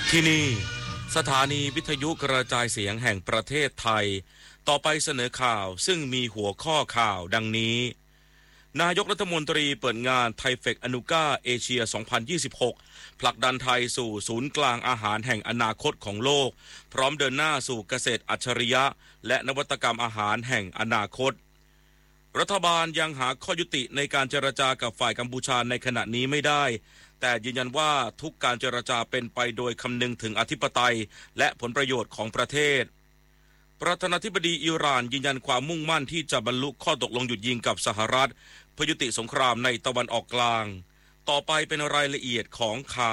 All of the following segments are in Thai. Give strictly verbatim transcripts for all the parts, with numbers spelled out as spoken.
ที่นี่สถานีวิทยุกระจายเสียงแห่งประเทศไทยต่อไปเสนอข่าวซึ่งมีหัวข้อข่าวดังนี้นายกรัฐมนตรีเปิดงานไทเฟคอนูก้าเอเชียสองพันยี่สิบหกผลักดันไทยสู่ศูนย์กลางอาหารแห่งอนาคตของโลกพร้อมเดินหน้าสู่เกษตรอัจฉริยะและนวัตกรรมอาหารแห่งอนาคตรัฐบาลยังหาข้อยุติในการเจรจากับฝ่ายกัมพูชาในขณะนี้ไม่ได้แต่ยืนยันว่าทุกการเจรจาเป็นไปโดยคำนึงถึงอธิปไตยและผลประโยชน์ของประเทศประธานาธิบดีอิหร่านยืนยันความมุ่งมั่นที่จะบรรลุข้อตกลงหยุดยิงกับสหรัฐเพื่อยุติสงครามในตะวันออกกลางต่อไปเป็นรายละเอียดของข่า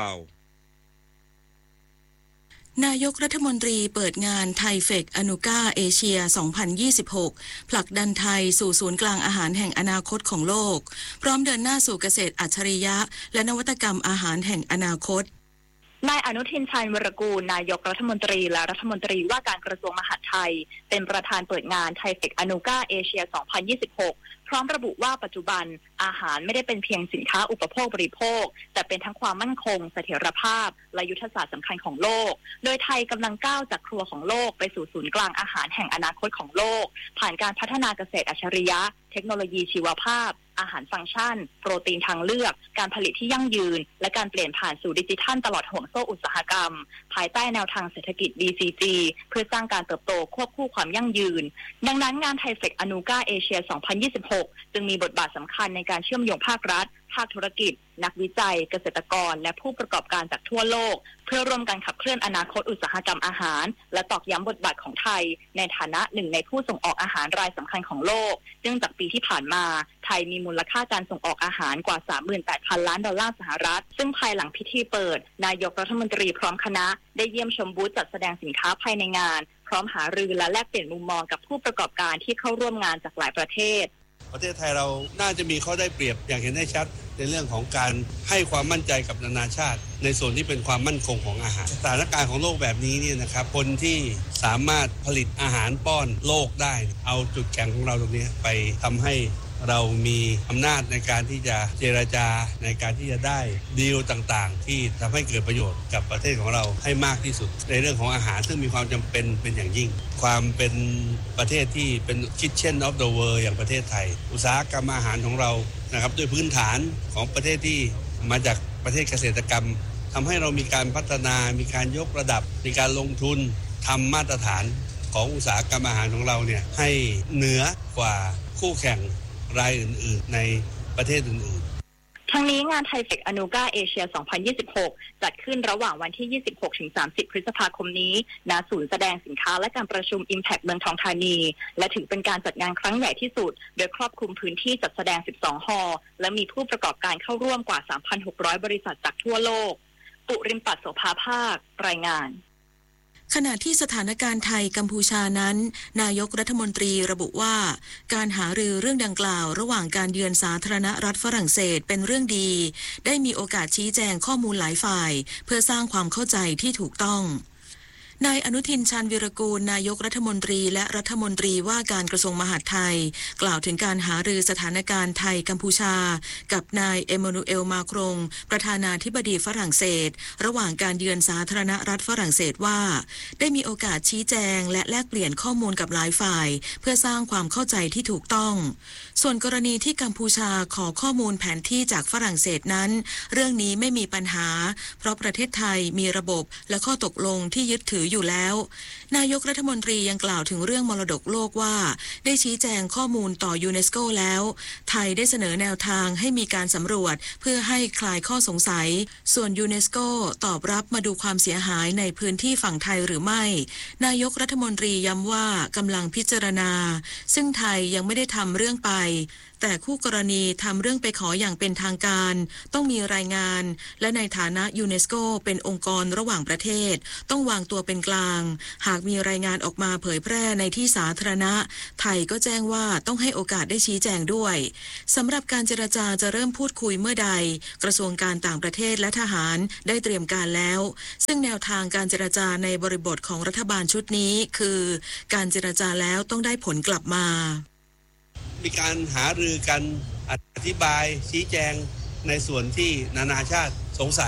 วนายกรัฐมนตรีเปิดงานไทเฟคอนูก้าเอเชียสองพันยี่สิบหกผลักดันไทยสู่ศูนย์กลางอาหารแห่งอนาคตของโลกพร้อมเดินหน้าสู่เกษตรอัจฉริยะและนวัตกรรมอาหารแห่งอนาคตนายอนุทินชาญวิรากูลนายกรัฐมนตรีและรัฐมนตรีว่าการกระทรวงมหาดไทยเป็นประธานเปิดงานไทเฟคอนูก้าเอเชียสองพันยี่สิบหกพร้อมระบุว่าปัจจุบันอาหารไม่ได้เป็นเพียงสินค้าอุปโภคบริโภคแต่เป็นทั้งความมั่นคงเสถียรภาพและยุทธศาสตร์สำคัญของโลกโดยไทยกำลังก้าวจากครัวของโลกไปสู่ศูนย์กลางอาหารแห่งอนาคตของโลกผ่านการพัฒนาเกษตรอัจฉริยะเทคโนโลยีชีวภาพอาหารฟังก์ชันโปรตีนทางเลือกการผลิตที่ยั่งยืนและการเปลี่ยนผ่านสู่ดิจิทัลตลอดห่วงโซ่อุตสาหกรรมภายใต้แนวทางเศรษฐกิจ บี ซี จี เพื่อสร้างการเติบโตควบคู่ความยั่งยืนดังนั้นงานไทเฟคอนูก้าเอเชียสองพันยี่สิบหกจึงมีบทบาทสำคัญในการเชื่อมโยงภาครัฐภาคธุรกิจนักวิจัยเกษตรกรและผู้ประกอบการจากทั่วโลกเพื่อร่วมกันขับเคลื่อนอนาคตอุตสาหกรรมอาหารและตอกย้ำบทบาทของไทยในฐานะหนึ่งในผู้ส่งออกอาหารรายสำคัญของโลกเนื่องจากปีที่ผ่านมาไทยมีมูลค่าการส่งออกอาหารกว่า สามหมื่นแปดพัน ล้านดอลลาร์สหรัฐซึ่งภายหลังพิธีเปิดนายกรัฐมนตรีพร้อมคณะได้เยี่ยมชมบูธจัดแสดงสินค้าภายในงานพร้อมหารือและแลกเปลี่ยนมุมมองกับผู้ประกอบการที่เข้าร่วมงานจากหลายประเทศประเทศไทยเราน่าจะมีข้อได้เปรียบอย่างเห็นได้ชัดในเรื่องของการให้ความมั่นใจกับนานาชาติในส่วนที่เป็นความมั่นคงของอาหารสถานการณ์ของโลกแบบนี้เนี่ยนะครับคนที่สามารถผลิตอาหารป้อนโลกได้เอาจุดแข็งของเราตรงนี้ไปทำให้เรามีอำนาจในการที่จะเจรจาในการที่จะได้ดีลต่างๆที่ทำให้เกิดประโยชน์กับประเทศของเราให้มากที่สุดในเรื่องของอาหารซึ่งมีความจำเป็นเป็นอย่างยิ่งความเป็นประเทศที่เป็น Kitchen of the World อย่างประเทศไทยอุตสาหกรรมอาหารของเรานะครับด้วยพื้นฐานของประเทศที่มาจากประเทศเกษตรกรรมทำให้เรามีการพัฒนามีการยกระดับมีการลงทุนทำมาตรฐานของอุตสาหกรรมอาหารของเราเนี่ยให้เหนือกว่าคู่แข่งรายอื่นๆในประเทศอื่นๆทั้งนี้งานไทเฟคอนูก้าเอเชียสองพันยี่สิบหกจัดขึ้นระหว่างวันที่ ยี่สิบหกถึงสามสิบ พฤษภาคมนี้ณศูนย์แสดงสินค้าและการประชุม Impact เมืองทองธานีและถือเป็นการจัดงานครั้งใหญ่ที่สุดโดยครอบคลุมพื้นที่จัดแสดงสิบสองฮอลล์และมีผู้ประกอบการเข้าร่วมกว่า สามพันหกร้อย บริษัทจากทั่วโลกปุริมปัตโสภาภาครายงานขณะที่สถานการณ์ไทยกัมพูชานั้นนายกรัฐมนตรีระบุว่าการหารือเรื่องดังกล่าวระหว่างการเยือนสาธารณรัฐฝรั่งเศสเป็นเรื่องดีได้มีโอกาสชี้แจงข้อมูลหลายฝ่ายเพื่อสร้างความเข้าใจที่ถูกต้องนายอนุทินชาญวิรากูลนายกรัฐมนตรีและรัฐมนตรีว่าการกระทรวงมหาดไทยกล่าวถึงการหารือสถานการณ์ไทยกัมพูชากับนายเอมานูเอลมาครงประธานาธิบดีฝรั่งเศสระหว่างการเยือนสาธารณรัฐฝรั่งเศสว่าได้มีโอกาสชี้แจงและแลกเปลี่ยนข้อมูลกับหลายฝ่ายเพื่อสร้างความเข้าใจที่ถูกต้องส่วนกรณีที่กัมพูชาขอข้อมูลแผนที่จากฝรั่งเศสนั้นเรื่องนี้ไม่มีปัญหาเพราะประเทศไทยมีระบบและข้อตกลงที่ยึดถืออยู่แล้วนายกรัฐมนตรียังกล่าวถึงเรื่องมรดกโลกว่าได้ชี้แจงข้อมูลต่อยูเนสโกแล้วไทยได้เสนอแนวทางให้มีการสำรวจเพื่อให้คลายข้อสงสัยส่วนยูเนสโกตอบรับมาดูความเสียหายในพื้นที่ฝั่งไทยหรือไม่นายกรัฐมนตรีย้ำว่ากำลังพิจารณาซึ่งไทยยังไม่ได้ทำเรื่องไปแต่คู่กรณีทำเรื่องไปขออย่างเป็นทางการต้องมีรายงานและในฐานะยูเนสโกเป็นองค์กรระหว่างประเทศต้องวางตัวเป็นกลางหากมีรายงานออกมาเผยแพร่ในที่สาธารณะไทยก็แจ้งว่าต้องให้โอกาสได้ชี้แจงด้วยสำหรับการเจรจาจะเริ่มพูดคุยเมื่อใดกระทรวงการต่างประเทศและทหารได้เตรียมการแล้วซึ่งแนวทางการเจรจาในบริบทของรัฐบาลชุดนี้คือการเจรจาแล้วต้องได้ผลกลับมามีการหารือกันอธิบายชี้แจงในส่วนที่นานาชาติสงสัย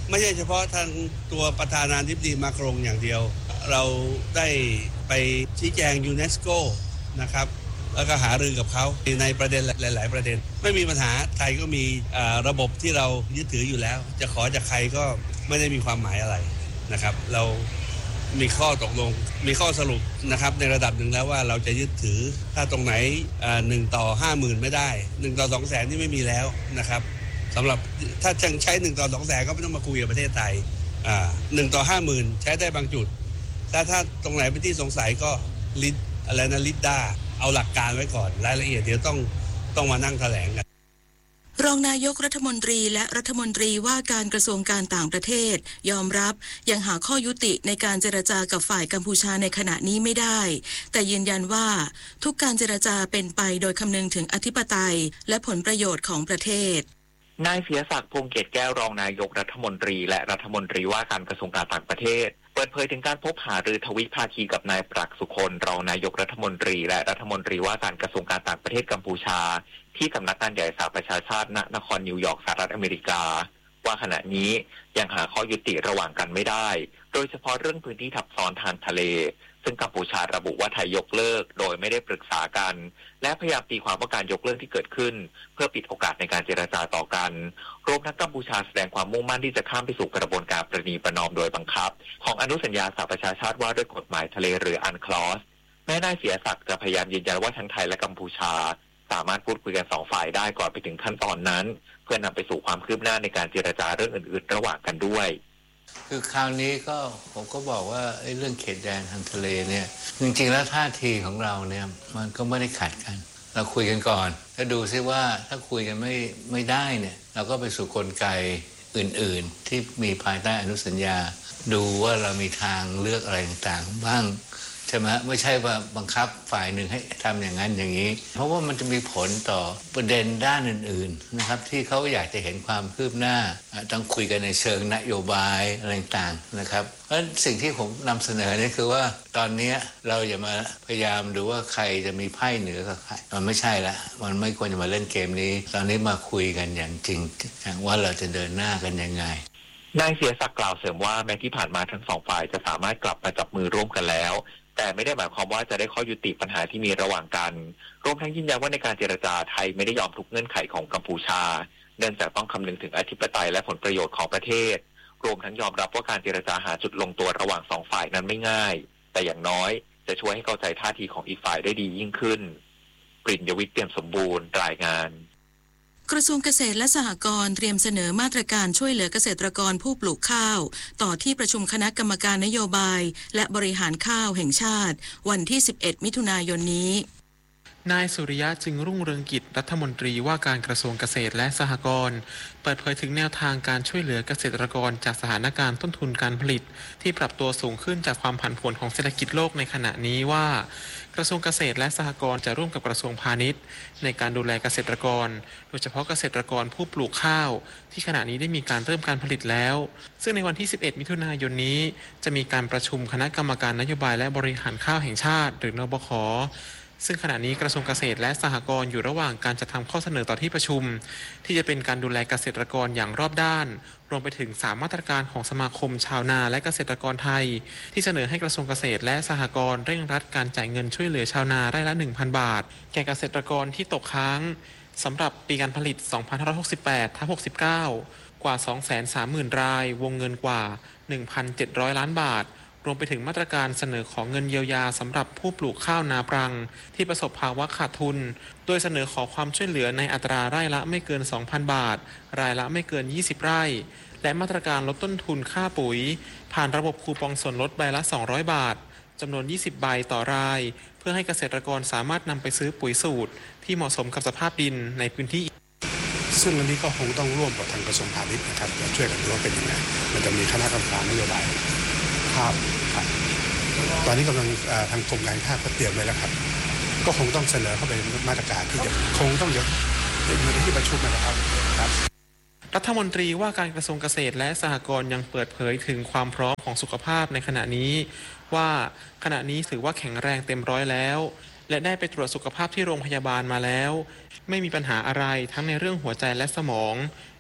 ไม่ใช่เฉพาะทางตัวประธานาธิบดีมาครงอย่างเดียวเราได้ไปชี้แจงยูเนสโกนะครับแล้วก็หารือกับเขาในประเด็นหลายๆประเด็นไม่มีปัญหาไทยก็มีระบบที่เรายึดถืออยู่แล้วจะขอจากใครก็ไม่ได้มีความหมายอะไรนะครับเรามีข้อตกลงมีข้อสรุปนะครับในระดับหนึ่งแล้วว่าเราจะยึดถือถ้าตรงไหนหนึ่งต่อห้าหมื่นไม่ได้หนึ่งต่อสองแสนนี่ไม่มีแล้วนะครับสำหรับถ้าจังใช้หนึ่งต่อสองแสนก็ไม่ต้องมาคุยกับประเทศไทยหนึ่งต่อห้าหมื่นใช้ได้บางจุดถ้าถ้าตรงไหนเป็นที่สงสัยก็ลิดอะไรนะลิดด้าเอาหลักการไว้ก่อนรายละเอียดเดี๋ยวต้องต้องมานั่งแถลงกันรองนายกรัฐมนตรีและรัฐมนตรีว่าการกระทรวงการต่างประเทศยอมรับยังหาข้อยุติในการเจรจากับฝ่ายกัมพูชาในขณะนี้ไม่ได้แต่ยืนยันว่าทุกการเจรจาเป็นไปโดยคำนึงถึงอธิปไตยและผลประโยชน์ของประเทศนายเสียศักดิ์พงษ์เกตแก้วรองนายกรัฐมนตรีและรัฐมนตรีว่าการกระทรวงการต่างประเทศเปิดเผยถึงการพบหารือทวิภาคีกับนายปรักษ์สุคนรองนายกรัฐมนตรีและรัฐมนตรีว่าการกระทรวงการต่างประเทศกัมพูชาที่สำนักงานใหญ่สหประชาชาติณนครนิวยอร์กสหรัฐอเมริกาว่าขณะนี้ยังหาข้อยุติระหว่างกันไม่ได้โดยเฉพาะเรื่องพื้นที่ทับซ้อนทางทะเลซึ่งกัมพูชาระบุว่าไทยยกเลิกโดยไม่ได้ปรึกษากันและพยายามตีความว่าการยกเลิกที่เกิดขึ้นเพื่อปิดโอกาสในการเจรจาต่อกันรวมทั้งกัมพูชาแสดงความมุ่งมั่นที่จะข้ามไปสู่กระบวนการประนีประนอมโดยบังคับของอนุสัญญาสหประชาชาติว่าด้วยกฎหมายทะเลหรืออันคลอสแม้นายเสียศักดิ์จะพยายามยืนยันว่าทั้งไทยและกัมพูชาสามารถพูดคุยกันสองฝ่ายได้ก่อนไปถึงขั้นตอนนั้นเพื่อนำไปสู่ความคืบหน้าในการเจรจาเรื่องอื่นๆระหว่างกันด้วยคือคราวนี้ก็ผมก็บอกว่าไอ้เรื่องเขตแดนทางทะเลเนี่ยจริงๆแล้วท่าทีของเราเนี่ยมันก็ไม่ได้ขัดกันเราคุยกันก่อนแล้วดูซิว่าถ้าคุยกันไม่ไม่ได้เนี่ยเราก็ไปสู่กลไกอื่นๆที่มีภายใต้อนุสัญญาดูว่าเรามีทางเลือกอะไรต่างๆบ้างใช่ไหมไม่ใช่ว่าบังคับฝ่ายหนึ่งให้ทำอย่างนั้นอย่างนี้เพราะว่ามันจะมีผลต่อประเด็นด้านอื่นๆนะครับที่เขาอยากจะเห็นความคืบหน้าต้องคุยกันในเชิงนโยบายอะไรต่างๆนะครับเพราะสิ่งที่ผมนำเสนอนี่คือว่าตอนนี้เราอย่ามาพยายามดูว่าใครจะมีไพ่เหนือกับใครมันไม่ใช่ละมันไม่ควรจะมาเล่นเกมนี้ตอนนี้มาคุยกันอย่างจริงว่าเราจะเดินหน้ากันยังไงนายเสียศักดิ์กล่าวเสริมว่าแม้ที่ผ่านมาทั้งสองฝ่ายจะสามารถกลับมาจับมือร่วมกันแล้วแต่ไม่ได้หมายความว่าจะได้ข้อยุติปัญหาที่มีระหว่างกันรวมทั้งยืนยันว่าในการเจรจาไทยไม่ได้ยอมทุกเงื่อนไขของกัมพูชาเนื่องจากต้องคำนึงถึงอธิปไตยและผลประโยชน์ของประเทศรวมทั้งยอมรับว่าการเจรจาหาจุดลงตัวระหว่างสองฝ่ายนั้นไม่ง่ายแต่อย่างน้อยจะช่วยให้เข้าใจท่าทีของอีกฝ่ายได้ดียิ่งขึ้นปริญญวิทย์เตรียมสมบูรณ์รายงานกระทรวงเกษตรและสหกรณ์เตรียมเสนอมาตรการช่วยเหลือเกษตรกรผู้ปลูกข้าวต่อที่ประชุมคณะกรรมการนโยบายและบริหารข้าวแห่งชาติวันที่สิบเอ็ดมิถุนายนนี้นายสุริยะจึงรุ่งเรืองกิจรัฐมนตรีว่าการกระทรวงเกษตรและสหกรณ์เปิดเผยถึงแนวทางการช่วยเหลือเกษตรกรจากสถานการณ์ต้นทุนการผลิตที่ปรับตัวสูงขึ้นจากความผันผวนของเศรษฐกิจโลกในขณะนี้ว่ากระทรวงเกษตรและสหกรณ์จะร่วมกับกระทรวงพาณิชย์ในการดูแลเกษตรกรโดยเฉพาะเกษตรกรผู้ปลูกข้าวที่ขณะนี้ได้มีการเริ่มการผลิตแล้วซึ่งในวันที่สิบเอ็ดมิถุนายนนี้จะมีการประชุมคณะกรรมการนโยบายและบริหารข้าวแห่งชาติหรือนบข.ซึ่งขณะนี้กระทรวงเกษตรและสหกรณ์อยู่ระหว่างการจัดทำข้อเสนอต่อที่ประชุมที่จะเป็นการดูแลเกษตรกรอย่างรอบด้านรวมไปถึงสามมาตรการของสมาคมชาวนาและเกษตรกรไทยที่เสนอให้กระทรวงเกษตรและสหกรณ์เร่งรัดการจ่ายเงินช่วยเหลือชาวนาไร่ละ หนึ่งพัน บาทแก่เกษตรกรที่ตกค้างสำหรับปีการผลิต สองพันห้าร้อยหกสิบแปด หกสิบเก้า กว่า สองแสนสามหมื่น รายวงเงินกว่า หนึ่งพันเจ็ดร้อย ล้านบาทรวมไปถึงมาตรการเสนอของเงินเยียวยาสำหรับผู้ปลูกข้าวนาปรังที่ประสบภาวะขาดทุนโดยเสนอขอความช่วยเหลือในอัตราไร่ละไม่เกิน สองพัน บาทรายละไม่เกินยี่สิบไร่และมาตรการลดต้นทุนค่าปุ๋ยผ่านระบบคูปองส่วนลดใบละสองร้อยบาทจำนวนยี่สิบใบต่อรายเพื่อให้เกษตรกรสามารถนำไปซื้อปุ๋ยสูตรที่เหมาะสมกับสภาพดินในพื้นที่ซึ่งอันนี้ก็คงต้องร่วมกับทางกระทรวงพาณิชย์นะครับจะช่วยกันดูว่าเป็นยังไงมันจะมีคณะกรรมการนโยบายข้าวตอนนี้กำลังทางกรมการข้าวก็เตรียมไว้แล้วครับก็คงต้องเสนอเข้าไปมาตรการที่จะคงต้องเดี๋ยวอยู่ในที่ประชุมนะครับครับรัฐมนตรีว่าการกระทรวงเกษตรและสหกรณ์ยังเปิดเผยถึงความพร้อมของสุขภาพในขณะนี้ว่าขณะนี้ถือว่าแข็งแรงเต็มร้อยแล้วและได้ไปตรวจสุขภาพที่โรงพยาบาลมาแล้วไม่มีปัญหาอะไรทั้งในเรื่องหัวใจและสมอง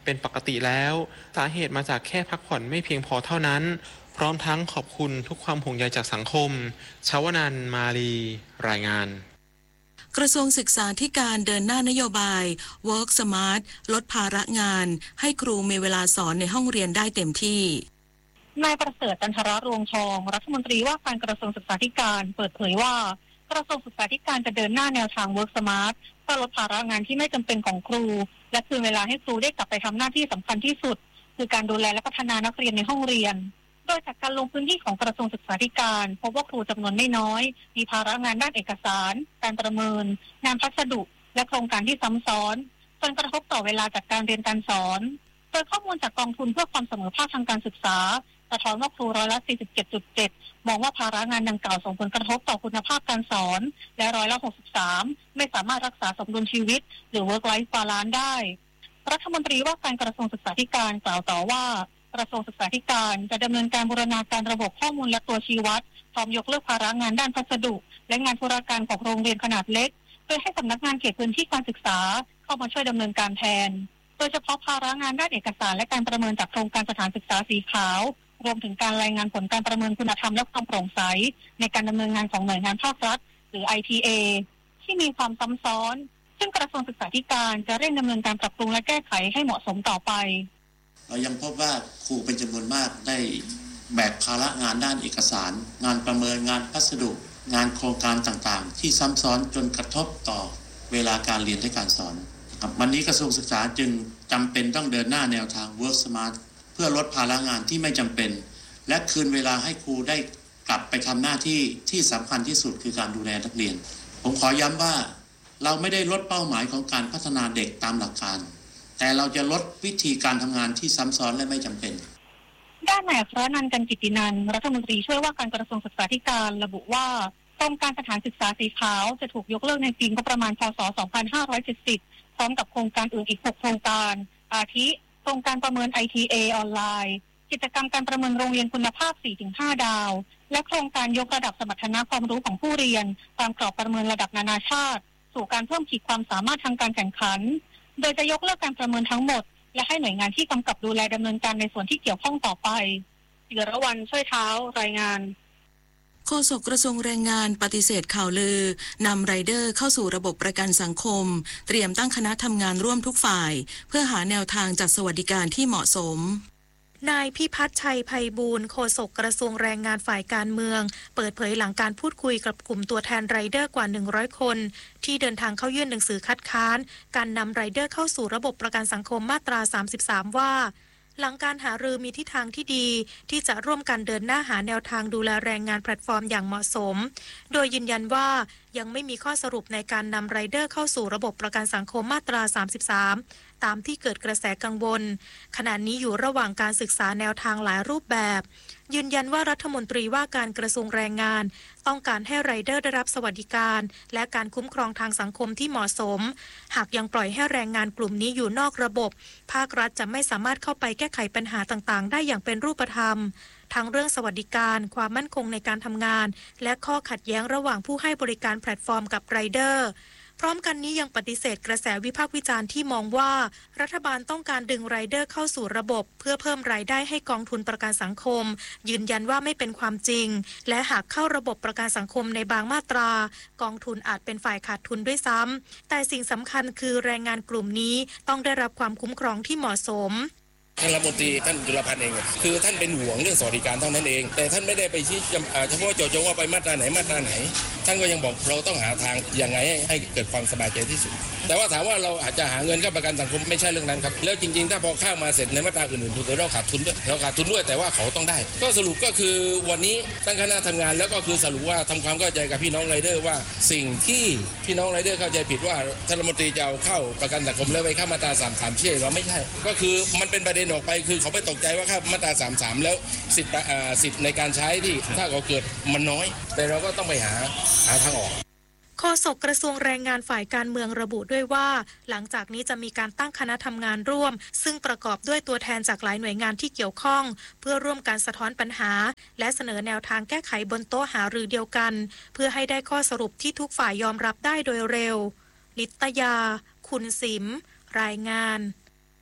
เป็นปกติแล้วสาเหตุมาจากแค่พักผ่อนไม่เพียงพอเท่านั้นพร้อมทั้งขอบคุณทุกความห่วงใยจากสังคมชวนันท์ มาลีรายงานกระทรวงศึกษาธิการเดินหน้านโยบาย Work Smart ลดภาระงานให้ครูมีเวลาสอนในห้องเรียนได้เต็มที่นายประเสริฐ จันทรรวงทองรัฐมนตรีว่าการกระทรวงศึกษาธิการเปิดเผยว่ากระทรวงศึกษาธิการจะเดินหน้าแนวทาง Work Smart เพื่อลดภาระงานที่ไม่จำเป็นของครูและคืนเวลาให้ครูได้กลับไปทำหน้าที่สำคัญที่สุดคือการดูแลและพัฒนานักเรียนในห้องเรียนโดยจากการลงพื้นที่ของกระทรวงศึกษาธิการพบว่าครูจำนวนไม่น้อยมีภาระงานด้านเอกสารการประเมินงานพัสดุและโครงการที่ซ้ำซ้อนจนกระทบต่อเวลาจากการเรียนการสอนโดยข้อมูลจากกองทุนเพื่อความเสมอภาคทางการศึกษาสะท้อนว่าครูร้อยละ สี่สิบเจ็ดจุดเจ็ด มองว่าภาระงานดังกล่าวส่งผลกระทบต่อคุณภาพการสอนและร้อยละ หกสิบสาม ไม่สามารถรักษาสมดุลชีวิตหรือ work life balance ได้รัฐมนตรีว่าการกระทรวงศึกษาธิการกล่าวต่อว่ากระทรวงศึกษาธิการจะดำเนินการบูรณาการระบบข้อมูลและตัวชี้วัดพร้อมยกเลิกภาระงานด้านพัสดุและงานธุรการของโรงเรียนขนาดเล็กโดยให้สำนักงานเขตพื้นที่การศึกษาเข้ามาช่วยดำเนินการแทนโดยเฉพาะภาระงานด้านเอกสารและการประเมินจากโครงการสถานศึกษาสีขาวรวมถึงการรายงานผลการประเมินคุณธรรมและความโปร่งใสในการดำเนินงานของหน่วยงานภาครัฐหรือ ไอ ที เอ ที่มีความซ้ำซ้อนซึ่งกระทรวงศึกษาธิการจะเร่งดำเนินการปรับปรุงและแก้ไขให้เหมาะสมต่อไปเรายังพบว่าครูเป็นจำนวนมากได้แบกภาระงานด้านเอกสารงานประเมินงานพัสดุงานโครงการต่างๆที่ซ้ำซ้อนจนกระทบต่อเวลาการเรียนและการสอนวันนี้กระทรวงศึกษาจึงจำเป็นต้องเดินหน้าแนวทาง Work Smart เพื่อลดภาระงานที่ไม่จำเป็นและคืนเวลาให้ครูได้กลับไปทำหน้าที่ที่สำคัญที่สุดคือการดูแลนักเรียนผมขอย้ำว่าเราไม่ได้ลดเป้าหมายของการพัฒนาเด็กตามหลักการแต่เราจะลดวิธีการทำงานที่ซ้ำซ้อนและไม่จำเป็นด้านนายอัครนันท์ กันกิตตินันท์รัฐมนตรีช่วยว่าการกระทรวงศึกษาธิการระบุว่าโครงการสถานศึกษาสีขาวจะถูกยกเลิกในปีงบประมาณพ.ศ. สองพันห้าร้อยเจ็ดสิบพร้อมกับโครงการอื่นอีกหกโครงการอาทิโครงการประเมิน ไอ ที เอ ออนไลน์กิจกรรมการประเมินโรงเรียนคุณภาพ สี่ถึงห้า ดาวและโครงการยกระดับสมรรถนะความรู้ของผู้เรียนตามกรอบประเมินระดับนานาชาติสู่การเพิ่มขีดความสามารถทางการแข่งขันโดยจะยกเลิกการประเมินทั้งหมดและให้หน่วยงานที่กำกับดูแลดำเนินการในส่วนที่เกี่ยวข้องต่อไปศิรวรรณ ช่วยเท้ารายงานโฆษกกระทรวงแรงงานปฏิเสธข่าวลือนำไรเดอร์เข้าสู่ระบบประกันสังคมเตรียมตั้งคณะทำงานร่วมทุกฝ่ายเพื่อหาแนวทางจัดสวัสดิการที่เหมาะสมนายพิพัฒน์ชัยไพบูลย์โฆษกกระทรวงแรงงานฝ่ายการเมืองเปิดเผยหลังการพูดคุยกับกลุ่มตัวแทนไรเดอร์กว่าหนึ่งร้อยคนที่เดินทางเข้ายื่นหนังสือคัดค้านการนำไรเดอร์เข้าสู่ระบบประกันสังคมมาตราสามสิบสามว่าหลังการหารือมีทิศทางที่ดีที่จะร่วมกันเดินหน้าหาแนวทางดูแลแรงงานแพลตฟอร์มอย่างเหมาะสมโดยยืนยันว่ายังไม่มีข้อสรุปในการนำไรเดอร์เข้าสู่ระบบประกันสังคมมาตราสามสิบสามตามที่เกิดกระแสกังวลขณะนี้อยู่ระหว่างการศึกษาแนวทางหลายรูปแบบยืนยันว่ารัฐมนตรีว่าการกระทรวงแรงงานต้องการให้ไรเดอร์ได้รับสวัสดิการและการคุ้มครองทางสังคมที่เหมาะสมหากยังปล่อยให้แรงงานกลุ่มนี้อยู่นอกระบบภาครัฐจะไม่สามารถเข้าไปแก้ไขปัญหาต่างๆได้อย่างเป็นรูปธรรมทั้งเรื่องสวัสดิการความมั่นคงในการทำงานและข้อขัดแย้งระหว่างผู้ให้บริการแพลตฟอร์มกับไรเดอร์พร้อมกันนี้ยังปฏิเสธกระแสวิพากษ์วิจารณ์ที่มองว่ารัฐบาลต้องการดึงไรเดอร์เข้าสู่ระบบเพื่อเพิ่มรายได้ให้กองทุนประกันสังคมยืนยันว่าไม่เป็นความจริงและหากเข้าระบบประกันสังคมในบางมาตรากองทุนอาจเป็นฝ่ายขาดทุนด้วยซ้ำแต่สิ่งสำคัญคือแรงงานกลุ่มนี้ต้องได้รับความคุ้มครองที่เหมาะสมท่านรัฐมนตรีท่านจุลพันธ์เองคือท่านเป็นห่วงเรื่องสวัสดิการเท่านั้นเองแต่ท่านไม่ได้ไปชี้เฉพาะเจาะจงว่าไปมาตราไหนมาตราไหนท่านก็ยังบอกเราต้องหาทางยังไงให้ให้เกิดความสบายใจที่สุดแต่ว่าถามว่าเราอาจจะหาเงินเข้าประกันสังคมไม่ใช่เรื่องนั้นครับแล้วจริงๆถ้าพอเข้ามาเสร็จในมาตราอื่นๆถูกเราขาดทุนด้วยเราขาดทุนด้วยแต่ว่าเขาต้องได้ก็สรุปก็คือวันนี้ตั้งคณะทำงานแล้วก็คือสรุปว่าทำความเข้าใจกับพี่น้องไรเดอร์ว่าสิ่งที่พี่น้องไรเดอร์เข้าใจผิดว่าท่านรัฐมนตรีจะเอาเข้าประกันสังคมแล้วไปเข้ามาตราสามสิบสามเชื่อเราไม่ใช่ก็คือมันเป็นประเด็นออกไปคือเขาไปตกใจว่าเข้ามาตราสามสิบสามแล้วสิทธิ์สิทธิ์ในการใช้ที่ถ้าเขาเกิดมันน้อยแต่เราก็ต้องไปหาหาทางออกโฆษกกระทรวงแรงงานฝ่ายการเมืองระบุด้วยว่าหลังจากนี้จะมีการตั้งคณะทำงานร่วมซึ่งประกอบด้วยตัวแทนจากหลายหน่วยงานที่เกี่ยวข้องเพื่อร่วมกันสะท้อนปัญหาและเสนอแนวทางแก้ไขบนโต๊ะหารือเดียวกันเพื่อให้ได้ข้อสรุปที่ทุกฝ่ายยอมรับได้โดยเร็วลิตยาคุณสิมรายงาน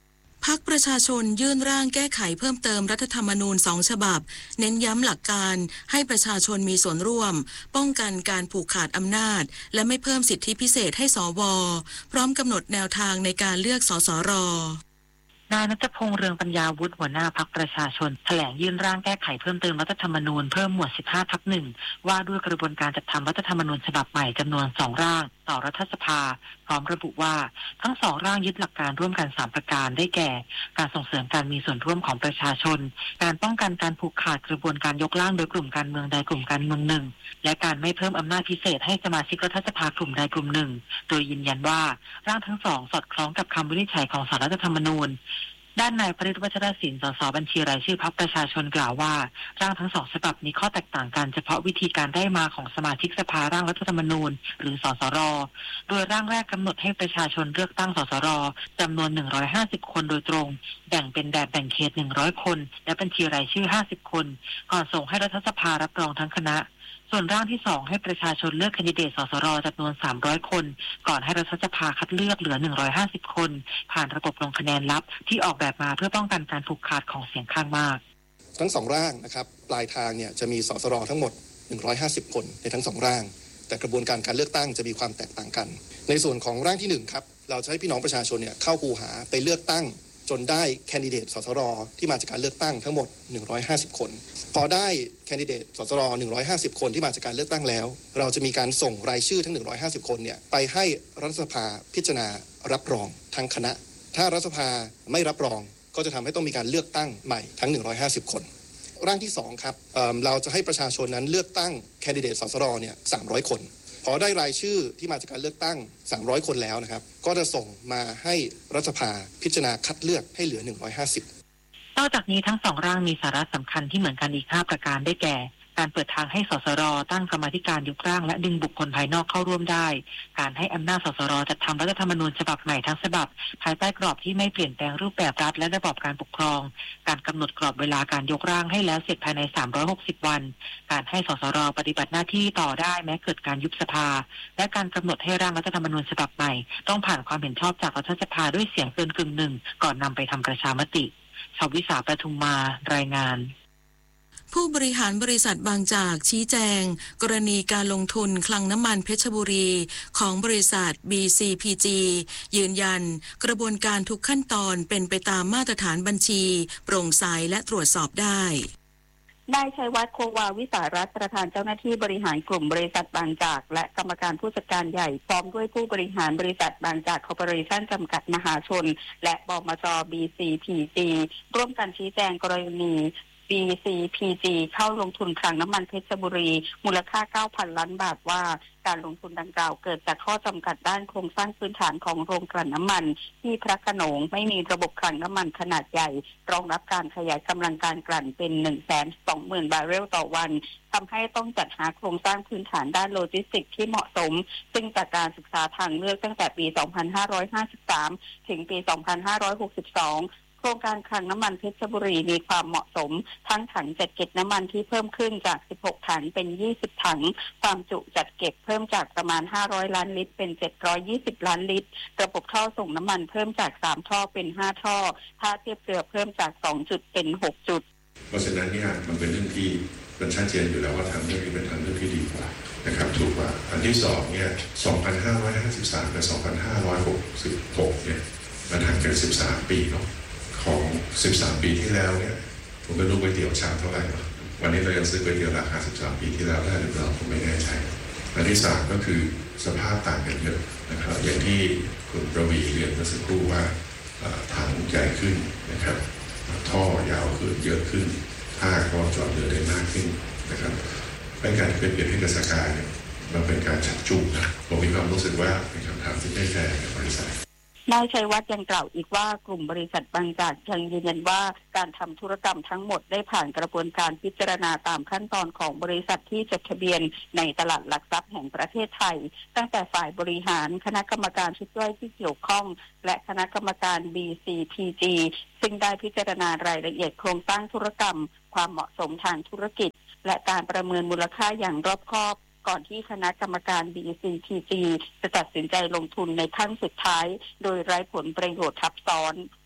พรรคประชาชนยื่นร่างแก้ไขเพิ่มเติมรัฐธรรมนูญสองฉบับเน้นย้ำหลักการให้ประชาชนมีส่วนร่วมป้องกันการผูกขาดอำนาจและไม่เพิ่มสิทธิพิเศษให้สวพร้อมกำหนดแนวทางในการเลือกสสร. นายณัฐพงษ์เรืองปัญญาวุฒิหัวหน้าพรรคประชาชนแถลงยื่นร่างแก้ไขเพิ่มเติมรัฐธรรมนูญเพิ่มหมวดสิบห้าทับหนึ่งว่าด้วยกระบวนการจัดทำรัฐธรรมนูญฉบับใหม่จำนวนสองร่างต่อรัฐสภาพร้อมระบุว่าทั้งสองร่างยึดหลักการร่วมกันสามประการได้แก่การส่งเสริมการมีส่วนร่วมของประชาชนการป้องกันการผูกขาดกระบวนการยกร่างโดยกลุ่มการเมืองใดกลุ่มการเมืองหนึ่งและการไม่เพิ่มอำนาจพิเศษให้สมาชิกรัฐสภากลุ่มใดกลุ่มหนึ่งโดยยืนยันว่าร่างทั้งสองสอดคล้องกับคำวินิจฉัยของศาลรัฐธรรมนูญด้านนายพฤทธิ์วัชรศิลป์ สสบัญชีรายชื่อพรรคประชาชนกล่าวว่าร่างทั้งสองฉบับมีข้อแตกต่างกันเฉพาะวิธีการได้มาของสมาชิกสภาร่างรัฐธรรมนูญหรือสสรโดยร่างแรกกำหนดให้ประชาชนเลือกตั้งสสรจำนวนหนึ่งร้อยห้าสิบคนโดยตรงแบ่งเป็นแบบแบ่งเขตหนึ่งร้อยคนและบัญชีรายชื่อห้าสิบคนก่อนส่งให้รัฐสภารับรองทั้งคณะส่วนร่างที่สองให้ประชาชนเลือกแคนดิเดตสสรจำนวนสามร้อยคนก่อนให้รัฐสภาคัดเลือกเหลือหนึ่งร้อยห้าสิบคนผ่านระบบลงคะแนนลับที่ออกแบบมาเพื่อป้องกันการผูกขาดของเสียงข้างมากทั้งสองร่างนะครับปลายทางเนี่ยจะมีสสรทั้งหมดหนึ่งร้อยห้าสิบคนในทั้งสองร่างแต่กระบวนการการเลือกตั้งจะมีความแตกต่างกันในส่วนของร่างที่หนึ่งครับเราจะให้พี่น้องประชาชนเนี่ยเข้าคูหาไปเลือกตั้งจนได้แคนดิเดตสสรที่มาจากการเลือกตั้งทั้งหมดหนึ่งร้อยห้าสิบคนพอได้แคนดิเดตสสรหนึ่งร้อยห้าสิบคนที่มาจากการเลือกตั้งแล้วเราจะมีการส่งรายชื่อทั้งหนึ่งร้อยห้าสิบคนเนี่ยไปให้รัฐสภาพิจารณารับรองทั้งคณะถ้ารัฐสภาไม่รับรองก็จะทำให้ต้องมีการเลือกตั้งใหม่ทั้งหนึ่งร้อยห้าสิบคนร่างที่สองครับเอ่อเราจะให้ประชาชนนั้นเลือกตั้งแคนดิเดตสสรเนี่ยสามร้อยคนพอได้รายชื่อที่มาจากการเลือกตั้งสามร้อยคนแล้วนะครับก็จะส่งมาให้รัฐสภาพิจารณาคัดเลือกให้เหลือหนึ่งร้อยห้าสิบนอกจากนี้ทั้งสองร่างมีสาระสำคัญที่เหมือนกันอีกห้าประการได้แก่การเปิดทางให้สสรตั้งกรรมาธิการยกร่างและดึงบุคคลภายนอกเข้าร่วมได้การให้อำนาจสสรจัดทำรัฐธรรมนูญฉบับใหม่ทั้งฉบับภายใต้กรอบที่ไม่เปลี่ยนแปลงรูปแบบรัฐและระบอบการปกครองการกำหนดกรอบเวลาการยกร่างให้แล้วเสร็จภายในสามร้อยหกสิบวันการให้สสรปฏิบัติหน้าที่ต่อได้แม้เกิดการยุบสภาและการกำหนดให้ร่างรัฐธรรมนูญฉบับใหม่ต้องผ่านความเห็นชอบจากรัฐสภาด้วยเสียงเกินกึ่งหนึ่งก่อนนำไปทำประชามติชวิสาประทุมมารายงานผู้บริหารบริษัทบางจากชี้แจงกรณีการลงทุนคลังน้ำมันเพชรบุรีของบริษัท บี ซี พี จี ยืนยันกระบวนการทุกขั้นตอนเป็นไปตามมาตรฐานบัญชีโปร่งใสและตรวจสอบได้นายชัยวัฒน์โควาวิสารัตน์ประธานเจ้าหน้าที่บริหารกลุ่มบริษัทบางจากและกรรมการผู้จัดการใหญ่พร้อมด้วยผู้บริหารบริษัทบางจากคอร์ปอเรชั่นจำกัดมหาชนและบมจ บี ซี พี จี ร่วมกันชี้แจงกรณี บี ซี พี จี เข้าลงทุนคลังน้ำมันเพชรบุรีมูลค่า เก้าพัน ล้านบาทว่าการลงทุนดังกล่าวเกิดจากข้อจำกัดด้านโครงสร้างพื้นฐานของโรงกลั่นน้ำมันที่พระโขนงไม่มีระบบคลังน้ำมันขนาดใหญ่รองรับการขยายกำลังการกลั่นเป็น หนึ่งแสนสองหมื่น บาร์เรลต่อวันทำให้ต้องจัดหาโครงสร้างพื้นฐานด้านโลจิสติกส์ที่เหมาะสมซึ่งจากการศึกษาทางเลือกตั้งแต่ปี สองพันห้าร้อยห้าสิบสาม ถึงปี สองพันห้าร้อยหกสิบสองโครงการคลังน้ำมันเพชรบุรีมีความเหมาะสมทั้งถังจัดเก็บน้ำมันที่เพิ่มขึ้นจากสิบหกถังเป็นยี่สิบถังความจุจัดเก็บเพิ่มจากประมาณห้าร้อยล้านลิตรเป็นเจ็ดร้อยยี่สิบล้านลิตรระบบท่อส่งน้ำมันเพิ่มจากสามท่อเป็นห้าท่อท่าเทียบเรือเพิ่มจากสองจุดเป็นหกจุดเพราะฉะนั้นเนี่ยมันเป็นเรื่องที่มันชัดเจนอยู่แล้วว่าทางเรื่องนี้เป็นทางเรื่องที่ดีกว่านะครับถูกกว่าอันที่สองเนี่ยสองพันห้าร้อยห้าสิบสามกับสองพันห้าร้อยหกสิบหกเนี่ยมันห่างกันสิบสามปีเนาะของสิบสามปีที่แล้วเนี่ยผมไม่รู้ก๋วยเตี๋ยวชามเท่าไหร่หรอกวันนี้เรายังซื้อก๋วยเตี๋ยวราคาสิบสามปีที่แล้วได้หรือเปล่าผมไม่แน่ใจอันที่สามก็คือสภาพต่างกันเยอะนะครับอย่างที่คุณประวีเรียนเมื่อสักครู่ว่าถังใหญ่ขึ้นนะครับท่อยาวขึ้นเยอะขึ้นท่าก็จอดเรือได้มากขึ้นนะครับเป็นการเป็นเปรียบเทียบกับสกายเนี่ยมันเป็นการชักจูงนะผมมีความรู้สึกว่าเป็นคำถามที่ไม่แฟร์กับบริษัทนายชัยวัฒน์ยังกล่าวอีกว่ากลุ่มบริษัทบางจากยังยืนยันว่าการทำธุรกรรมทั้งหมดได้ผ่านกระบวนการพิจารณาตามขั้นตอนของบริษัทที่จดทะเบียนในตลาดหลักทรัพย์แห่งประเทศไทยตั้งแต่ฝ่ายบริหารคณะกรรมการชุดย่อยที่เกี่ยวข้องและคณะกรรมการ บี ซี พี จี ซึ่งได้พิจารณารายละเอียดโครงสร้างธุรกรรมความเหมาะสมทางธุรกิจและการประเมินมูลค่าอย่างรอบคอบก่อนที่คณะกรรมการ บี ซี พี จี จะตัดสินใจลงทุนในขั้นสุดท้ายโดยไร้ผลประโยชน์ทับซ้อน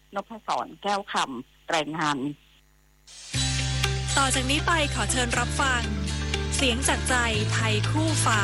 นพศรแก้วคำรายงานต่อจากนี้ไปขอเชิญรับฟังเสียงจากใจไทยคู่ฟ้า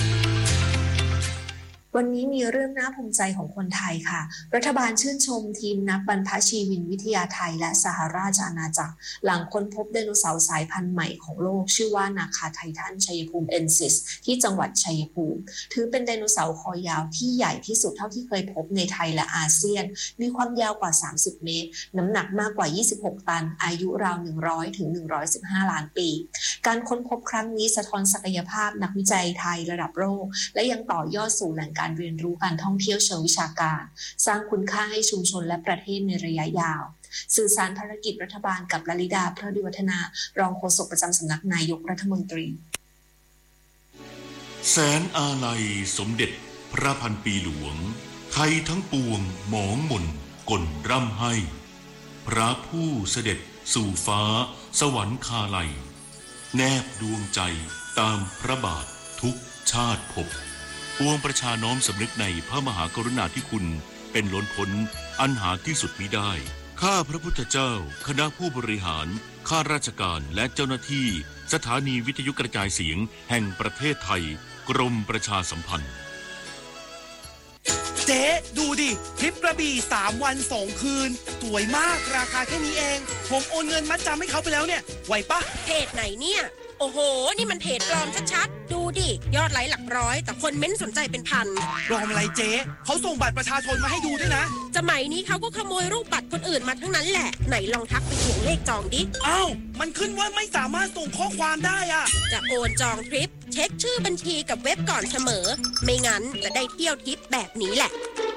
วันนี้มีเรื่องน่าภูมิใจของคนไทยค่ะรัฐบาลชื่นชมทีมนักบรรพชีวินวิทยาไทยและสหราชอาณาจักรหลังค้นพบไดโนเสาร์สายพันธุ์ใหม่ของโลกชื่อว่านาคาไททันชัยภูมิเอนซิสที่จังหวัดชัยภูมิถือเป็นไดโนเสาร์คอยาวที่ใหญ่ที่สุดเท่าที่เคยพบในไทยและอาเซียนมีความยาวกว่าสามสิบเมตรน้ำหนักมากกว่ายี่สิบหกตันอายุราวหนึ่งร้อยถึงหนึ่งร้อยสิบห้าล้านปีการค้นพบครั้งนี้สะท้อนศักยภาพนักวิจัยไทยระดับโลกและยังต่อยอดสู่แหล่งการเรียนรู้การท่องเที่ยวเชิงวิชาการสร้างคุณค่าให้ชุมชนและประเทศในระยะยาวสื่อสารภารกิจรัฐบาลกับลลิดาเพลิดวัฒนารองโฆษกประจำสำนักนายกรัฐมนตรีแสนอาลัยสมเด็จพระพันปีหลวงไทยทั้งปวงหมองหม่นก่นร่ำให้พระผู้เสด็จสู่ฟ้าสวรรคาลัยแนบดวงใจตามพระบาททุกชาติภพปวงประชาน้อมสำนึกในพระมหากรุณาธิคุณเป็นล้นพ้นอันหาที่สุดมิได้ข้าพระพุทธเจ้าคณะผู้บริหารข้าราชการและเจ้าหน้าที่สถานีวิทยุกระจายเสียงแห่งประเทศไทยกรมประชาสัมพันธ์เจ๊ดูดิทริปกระบี่สามวันสองคืนสวยมากราคาแค่นี้เองผมโอนเงินมัดจำให้เขาไปแล้วเนี่ยไหวปะเพจไหนเนี่ยโอ้โหนี่มันเพจปลอมชัดๆดูดิยอดไลค์หลักร้อยแต่คนเม้นสนใจเป็นพันปลอมอะไรเจ๊เขาส่งบัตรประชาชนมาให้ดูด้วยนะสมัยนี้เขาก็ขโมยรูปบัตรคนอื่นมาทั้งนั้นแหละไหนลองทักไปทวงเลขจองดิอ้าวมันขึ้นว่าไม่สามารถส่งข้อความได้อะจะโอนจองทริปเช็คชื่อบัญชีกับเว็บก่อนเสมอไม่งั้นจะได้เที่ยวทริปแบบนี้แหละ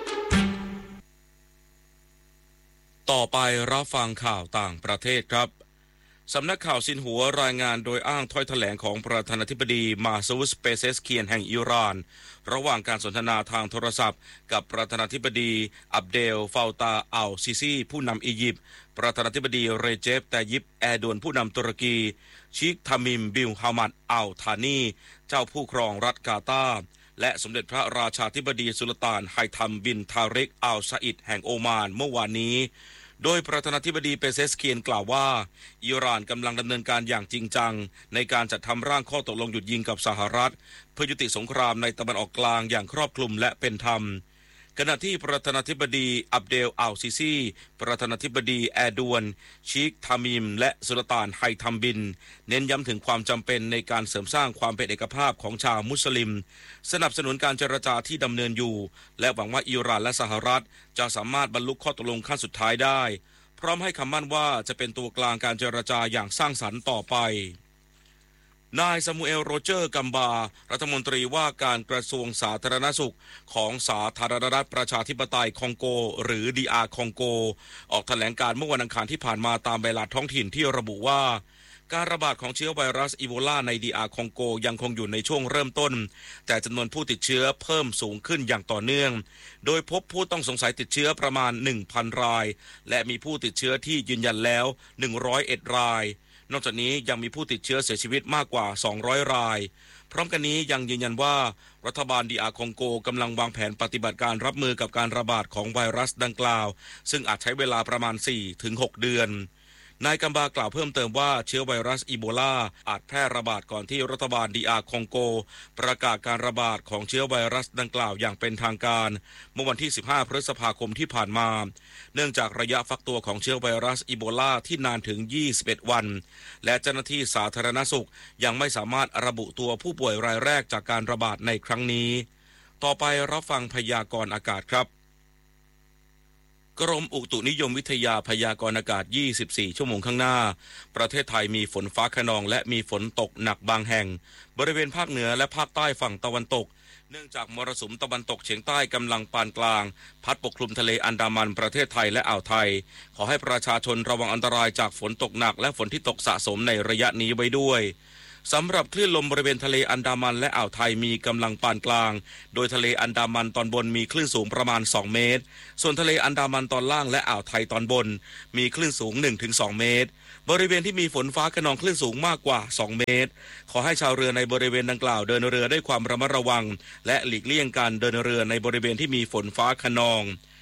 ต่อไปรับฟังข่าวต่างประเทศครับสำนักข่าวซินหัวรายงานโดยอ้างถ้อยแถลงของประธานาธิบดีมาซูด เปเซสเคียนแห่งอิหร่านระหว่างการสนทนาทางโทรศัพท์กับประธานาธิบดีอับเดลฟาวตาอัลซิซีผู้นำอียิปต์ประธานาธิบดีเรเจป ตายิป แอร์ดวนผู้นำตุรกีชิค ทามิม บิล ฮามัด อัล ธานีเจ้าผู้ครองรัฐกาตาร์และสมเด็จพระราชาธิบดีสุลต่านไฮทัมบินทาริก อัล ซาอิดแห่งโอมานเมื่อวานนี้โดยประธานาธิบดีเปเซสเคียนกล่าวว่าอิหร่านกำลังดำเนินการอย่างจริงจังในการจัดทำร่างข้อตกลงหยุดยิงกับสหรัฐเพื่อยุติสงครามในตะวันออกกลางอย่างครอบคลุมและเป็นธรรมขณะที่ประธานาธิบดีอับเดล อัลซิซีประธานาธิบดีแอร์ดวนชิค ทามิมและสุลต่านไฮทัมบินเน้นย้ำถึงความจำเป็นในการเสริมสร้างความเป็นเอกภาพของชาวมุสลิมสนับสนุนการเจรจาที่ดำเนินอยู่และหวังว่าอิหร่านและสหรัฐจะสามารถบรรลุข้อตกลงขั้นสุดท้ายได้พร้อมให้คำมั่นว่าจะเป็นตัวกลางการเจรจาอย่างสร้างสรรค์ต่อไปนายซามูเอล โรเจอร์ กัมบารัฐมนตรีว่าการกระทรวงสาธารณสุขของสาธารณรัฐประชาธิปไตยคองโกหรือ ดี อาร์ คองโกออกแถลงการเมื่อวันอังคารที่ผ่านมาตามเวลาท้องถิ่นที่ระบุว่าการระบาดของเชื้อไวรัสอีโบลาใน ดี อาร์ คองโกยังคงอยู่ในช่วงเริ่มต้นแต่จำนวนผู้ติดเชื้อเพิ่มสูงขึ้นอย่างต่อเนื่องโดยพบผู้ต้องสงสัยติดเชื้อประมาณ หนึ่งพัน รายและมีผู้ติดเชื้อที่ยืนยันแล้วหนึ่งร้อยเอ็ดรายนอกจากนี้ยังมีผู้ติดเชื้อเสียชีวิตมากกว่าสองร้อยรายพร้อมกันนี้ยังยืนยันว่ารัฐบาล ดี อาร์ คองโกกำลังวางแผนปฏิบัติการรับมือกับการระบาดของไวรัสดังกล่าวซึ่งอาจใช้เวลาประมาณ สี่ถึงหก เดือนนายกัมบากล่าวเพิ่มเติมว่าเชื้อไวรัสอีโบลาอาจแพร่ระบาดก่อนที่รัฐบาล ดี อาร์ คองโกประกาศการระบาดของเชื้อไวรัสดังกล่าวอย่างเป็นทางการเมื่อวันที่สิบห้าพฤษภาคมที่ผ่านมาเนื่องจากระยะฟักตัวของเชื้อไวรัสอีโบลาที่นานถึงยี่สิบเอ็ดวันและเจ้าหน้าที่สาธารณสุขยังไม่สามารถระบุตัวผู้ป่วยรายแรกจากการระบาดในครั้งนี้ต่อไปรับฟังพยากรณ์อากาศครับกรมอุตุนิยมวิทยาพยากรณ์อากาศยี่สิบสี่ชั่วโมงข้างหน้าประเทศไทยมีฝนฟ้าคะนองและมีฝนตกหนักบางแห่งบริเวณภาคเหนือและภาคใต้ฝั่งตะวันตกเนื่องจากมรสุมตะวันตกเฉียงใต้กำลังปานกลางพัดปกคลุมทะเลอันดามันประเทศไทยและอ่าวไทยขอให้ประชาชนระวังอันตรายจากฝนตกหนักและฝนที่ตกสะสมในระยะนี้ไว้ด้วยสำหรับคลื่นลมบริเวณทะเลอันดามันและอ่าวไทยมีกำลังปานกลางโดยทะเลอันดามันตอนบนมีคลื่นสูงประมาณสองเมตรส่วนทะเลอันดามันตอนล่างและอ่าวไทยตอนบนมีคลื่นสูง หนึ่งถึงสอง เมตรบริเวณที่มีฝนฟ้าคะนองคลื่นสูงมากกว่าสองเมตรขอให้ชาวเรือในบริเวณดังกล่าวเดินเรือด้วยความระมัดระวังและหลีกเลี่ยงการเดินเรือในบริเวณที่มีฝนฟ้าคะนอง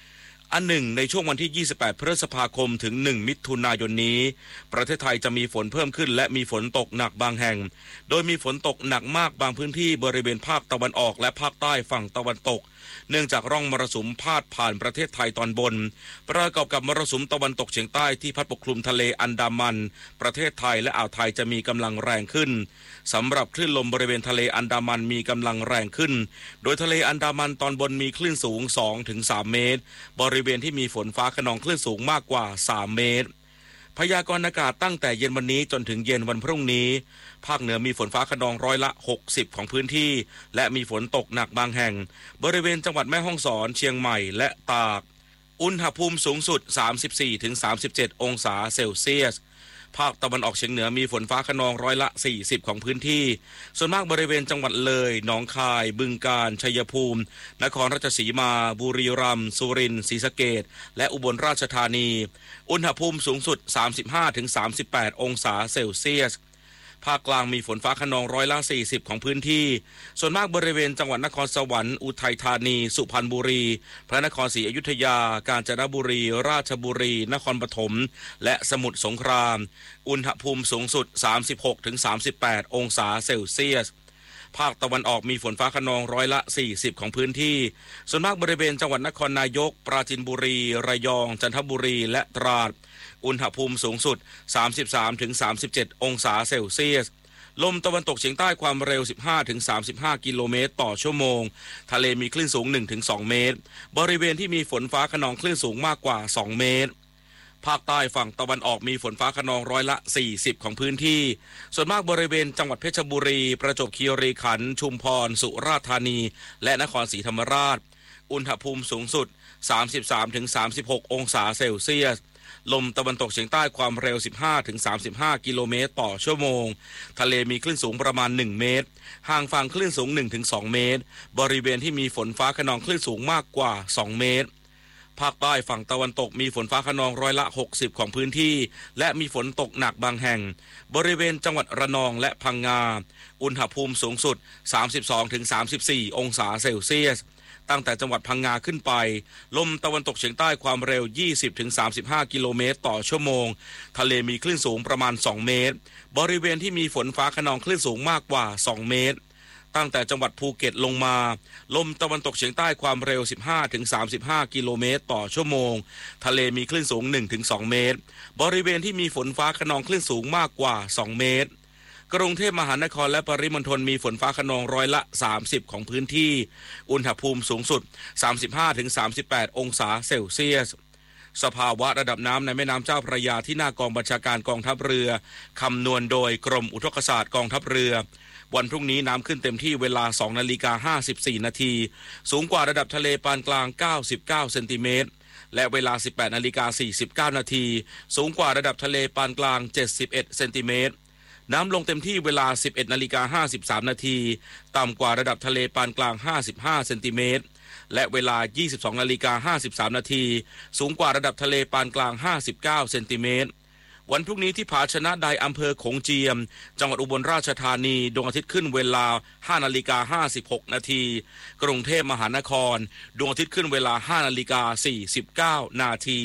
อันหนึ่งในช่วงวันที่ยี่สิบแปดพฤษภาคมถึงหนึ่งมิถุนายนนี้ประเทศไทยจะมีฝนเพิ่มขึ้นและมีฝนตกหนักบางแห่งโดยมีฝนตกหนักมากบางพื้นที่บริเวณภาคตะวันออกและภาคใต้ฝั่งตะวันตกเนื่องจากร่องมรสุมพาดผ่านประเทศไทยตอนบนประกอบกับมรสุมตะวันตกเฉียงใต้ที่พัดปกคลุมทะเลอันดามันประเทศไทยและอ่าวไทยจะมีกำลังแรงขึ้นสำหรับคลื่นลมบริเวณทะเลอันดามันมีกำลังแรงขึ้นโดยทะเลอันดามันตอนบนมีคลื่นสูง สองถึงสาม เมตรบริเวณที่มีฝนฟ้าคะนองคลื่นสูงมากกว่าสามเมตรพยากรณ์อากาศตั้งแต่เย็นวันนี้จนถึงเย็นวันพรุ่งนี้ภาคเหนือมีฝนฟ้าคะนองร้อยละหกสิบของพื้นที่และมีฝนตกหนักบางแห่งบริเวณจังหวัดแม่ฮ่องสอนเชียงใหม่และตากอุณหภูมิสูงสุด สามสิบสี่ถึงสามสิบเจ็ด องศาเซลเซียสภาคตะวันออกเฉียงเหนือมีฝนฟ้าคะนองร้อยละสี่สิบของพื้นที่ส่วนมากบริเวณจังหวัดเลยหนองคายบึงกาฬชัยภูมินครราชสีมาบุรีรัมย์สุรินทร์ศรีสะเกษและอุบลราชธานีอุณหภูมิสูงสุด สามสิบห้าถึงสามสิบแปด องศาเซลเซียสภาคกลางมีฝนฟ้าคะนองร้อยละสี่สิบของพื้นที่ส่วนมากบริเวณจังหวัดนครสวรรค์อุทัยธานีสุพรรณบุรีพระนครศรีอยุธยากาญจนบุรีราชบุรีนครปฐมและสมุทรสงครามอุณหภูมิสูงสุด สามสิบหกถึงสามสิบแปด องศาเซลเซียสภาคตะวันออกมีฝนฟ้าคะนองร้อยละสี่สิบของพื้นที่ส่วนมากบริเวณจังหวัดนครนายกปราจีนบุรีระยองจันทบุรีและตราดอุณหภูมิสูงสุด สามสิบสามถึงสามสิบเจ็ด องศาเซลเซียสลมตะวันตกเฉียงใต้ความเร็ว สิบห้าถึงสามสิบห้า กิโลเมตรต่อชั่วโมงทะเลมีคลื่นสูง หนึ่งถึงสอง เมตรบริเวณที่มีฝนฟ้าคะนองคลื่นสูงมากกว่าสองเมตรภาคใต้ฝั่งตะวันออกมีฝนฟ้าคะนองร้อยละสี่สิบของพื้นที่ส่วนมากบริเวณจังหวัดเพชรบุรีประจวบคีรีขันธ์ชุมพรสุราษฎร์ธานีและนครศรีธรรมราชอุณหภูมิสูงสุด สามสิบสามถึงสามสิบหก องศาเซลเซียสลมตะวันตกเฉียงใต้ความเร็ว สิบห้าถึงสามสิบห้า กิโลเมตรต่อชั่วโมงทะเลมีคลื่นสูงประมาณหนึ่งเมตรห่างฝั่งคลื่นสูง หนึ่งถึงสอง เมตรบริเวณที่มีฝนฟ้าคะนองคลื่นสูงมากกว่าสองเมตรภาคใต้ฝั่งตะวันตกมีฝนฟ้าคะนองร้อยละหกสิบของพื้นที่และมีฝนตกหนักบางแห่งบริเวณจังหวัดระนองและพังงาอุณหภูมิสูงสุด สามสิบสองถึงสามสิบสี่ องศาเซลเซียสตั้งแต่จังหวัดพังงาขึ้นไปลมตะวันตกเฉียงใต้ความเร็ว ยี่สิบถึงสามสิบห้า กิโลเมตรต่อชั่วโมงทะเลมีคลื่นสูงประมาณสองเมตรบริเวณที่มีฝนฟ้าคะนองคลื่นสูงมากกว่าสองเมตรตั้งแต่จังหวัดภูเก็ตลงมาลมตะวันตกเฉียงใต้ความเร็ว สิบห้าถึงสามสิบห้า กิโลเมตรต่อชั่วโมงทะเลมีคลื่นสูง หนึ่งถึงสอง เมตรบริเวณที่มีฝนฟ้าคะนองคลื่นสูงมากกว่าสองเมตรกรุงเทพมหานครและปริมณฑลมีฝนฟ้าคะนองร้อยละสามสิบของพื้นที่อุณหภูมิสูงสุด สามสิบห้าถึงสามสิบแปด องศาเซลเซียสสภาวะระดับน้ำในแม่น้ำเจ้าพระยาที่หน้ากองบัญชาการกองทัพเรือคำนวณโดยกรมอุทกศาสตร์กองทัพเรือวันพรุ่งนี้น้ำขึ้นเต็มที่เวลา สองนาฬิกาห้าสิบสี่ นาทีสูงกว่าระดับทะเลปานกลางเก้าสิบเก้าเซนติเมตรและเวลา สิบแปดนาฬิกาสี่สิบเก้า นาทีสูงกว่าระดับทะเลปานกลางเจ็ดสิบเอ็ดเซนติเมตรน้ำลงเต็มที่เวลา สิบเอ็ดนาฬิกาห้าสิบสาม นาทีต่ำกว่าระดับทะเลปานกลางห้าสิบห้าเซนติเมตรและเวลา ยี่สิบสองนาฬิกาห้าสิบสาม นาทีสูงกว่าระดับทะเลปานกลางห้าสิบเก้าเซนติเมตรวันพรุ่งนี้ที่ผาชนะไดอำเภอโขงเจียมจังหวัดอุบลราชธานีดวงอาทิตย์ขึ้นเวลา ห้านาฬิกาห้าสิบหก นาทีกรุงเทพมหานครดวงอาทิตย์ขึ้นเวลา ห้านาฬิกาสี่สิบเก้า นาที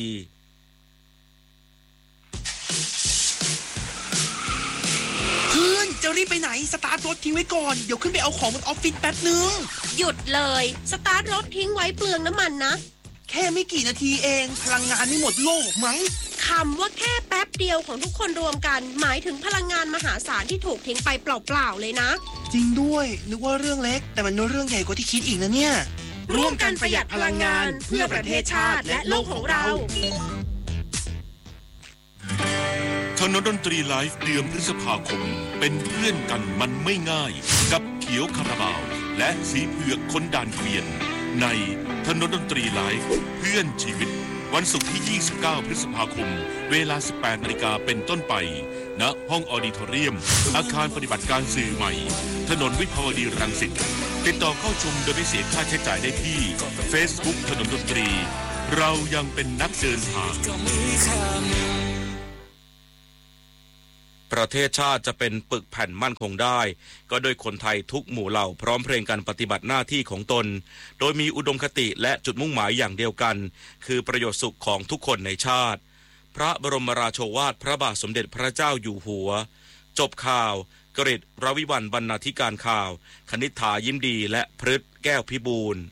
เพื่อนจะรีบไปไหนสตาร์ทรถทิ้งไว้ก่อนเดี๋ยวขึ้นไปเอาของบนออฟฟิศแป๊บนึงหยุดเลยสตาร์ทรถทิ้งไว้เปลืองน้ำมันนะแค่ไม่กี่นาทีเองพลังงานไม่หมดโลกมั้งคำว่าแค่แป๊บเดียวของทุกคนรวมกันหมายถึงพลังงานมหาศาลที่ถูกทิ้งไปเปล่าๆเลยนะจริงด้วยนึกว่าเรื่องเล็กแต่มันเรื่องใหญ่กว่าที่คิดอีกนะเนี่ยร่วมกันประหยัดพลังงานเพื่อประเทศชาติและโลกของเราถนนดนตรีไลฟ์เดือนพฤษภาคมเป็นเพื่อนกันมันไม่ง่ายกับเขียวคาราบาวและสีเผือกคนด่านเกวียนในถนนดนตรีไลฟ์เพื่อนชีวิตวันศุกร์ที่ยี่สิบเก้าพฤษภาคมเวลา สิบแปดนาฬิกาเป็นต้นไปณห้องออดิทอเรียมอาคารปฏิบัติการสื่อใหม่ถนนวิภาวดีรังสิตติดต่อเข้าชมโดยไม่เสียค่าใช้จ่ายได้ที่ Facebook ถนนดนตรีเรายังเป็นนักเดินทางประเทศชาติจะเป็นปึกแผ่นมั่นคงได้ก็โดยคนไทยทุกหมู่เหล่าพร้อมเพรียงกันปฏิบัติหน้าที่ของตนโดยมีอุดมคติและจุดมุ่งหมายอย่างเดียวกันคือประโยชน์สุขของทุกคนในชาติพระบรมราโชวาทพระบาทสมเด็จพระเจ้าอยู่หัวจบข่าวกฤษ รวิวรรณ บรรณาธิการข่าวคณิษฐายิ้มดีและพฤทธิ์แก้วพิบูล